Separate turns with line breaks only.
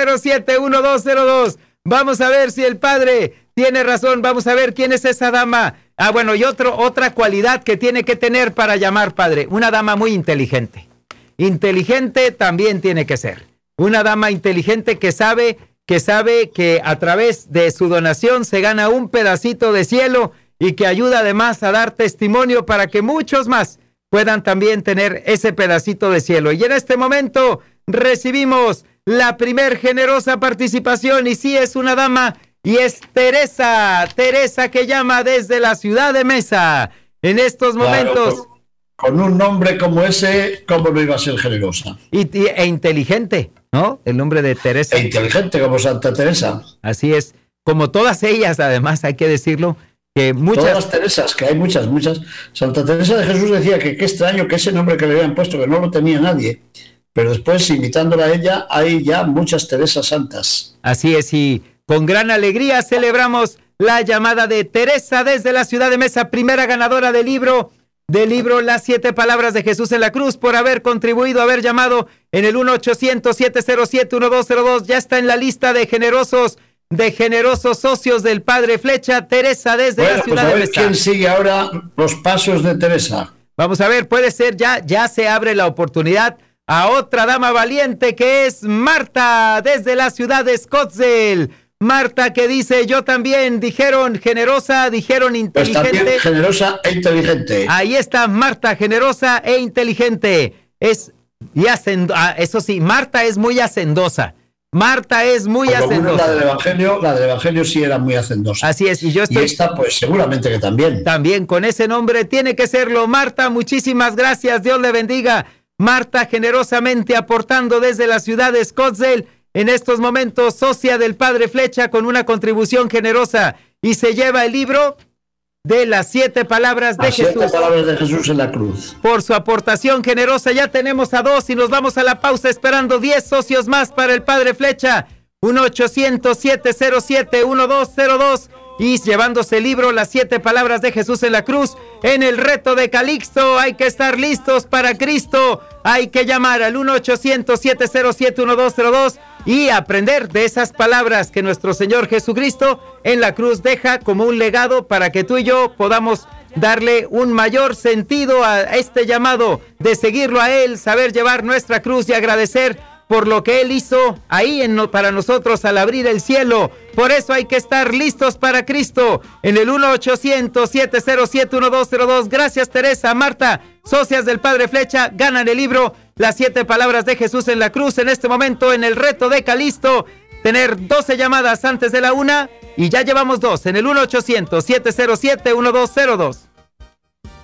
707-1202. Vamos a ver si el padre tiene razón. Vamos a ver quién es esa dama. Bueno, y otra cualidad que tiene que tener para llamar padre. Una dama muy inteligente. Inteligente también tiene que ser. Una dama inteligente que sabe que a través de su donación se gana un pedacito de cielo y que ayuda además a dar testimonio para que muchos más puedan también tener ese pedacito de cielo. Y en este momento recibimos la primer generosa participación, y sí, es una dama, y es Teresa que llama desde la ciudad de Mesa. En estos momentos...
Claro, con un nombre como ese, ¿cómo no iba a ser generosa?
E inteligente, ¿no? El nombre de Teresa.
E inteligente como Santa Teresa.
Así es, como todas ellas, además, hay que decirlo, que muchas...
Todas las Teresas, que hay muchas. Santa Teresa de Jesús decía que qué extraño que ese nombre que le habían puesto, que no lo tenía nadie. Pero después, imitándola a ella, hay ya muchas Teresas santas.
Así es, y con gran alegría celebramos la llamada de Teresa desde la ciudad de Mesa, primera ganadora del libro Las 7 Palabras de Jesús en la Cruz, por haber contribuido, haber llamado en el 1-800-707-1202. Ya está en la lista de generosos socios del Padre Flecha, Teresa desde la ciudad de Mesa.
¿Quién sigue ahora los pasos de Teresa?
Vamos a ver, puede ser, ya se abre la oportunidad a otra dama valiente, que es Marta desde la ciudad de Scottsdale. Marta, que dice: yo también. Dijeron generosa, dijeron inteligente.
Pues también generosa e inteligente.
Ahí está Marta, generosa e inteligente. Eso sí, Marta es muy hacendosa. Marta es muy hacendosa.
La del Evangelio sí era muy hacendosa.
Así es, y
esta pues seguramente que también.
También con ese nombre tiene que serlo. Marta, muchísimas gracias, Dios le bendiga. Marta, generosamente aportando desde la ciudad de Scottsdale, en estos momentos socia del Padre Flecha con una contribución generosa, y se lleva el libro de las 7 palabras de Jesús.
7 palabras de Jesús en la cruz.
Por su aportación generosa ya tenemos a 2 y nos vamos a la pausa esperando 10 socios más para el Padre Flecha. 1-800-707-1202 y llevándose el libro Las 7 Palabras de Jesús en la Cruz. En el reto de Calixto hay que estar listos para Cristo. Hay que llamar al 1-800-707-1202 y aprender de esas palabras que nuestro Señor Jesucristo en la cruz deja como un legado para que tú y yo podamos darle un mayor sentido a este llamado de seguirlo a Él, saber llevar nuestra cruz y agradecer por lo que Él hizo ahí para nosotros al abrir el cielo. Por eso hay que estar listos para Cristo. En el 1-800-707-1202. Gracias, Teresa, Marta, socias del Padre Flecha, ganan el libro Las 7 Palabras de Jesús en la Cruz. En este momento, en el reto de Calixto, tener 12 llamadas antes de la 1, y ya llevamos 2 en el 1-800-707-1202.